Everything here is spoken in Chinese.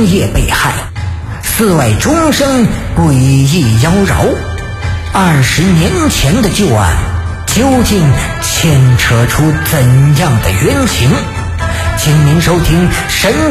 夜被害，寺外钟声诡异妖娆。20年前的旧案究竟牵扯出怎样的冤情？请您收听神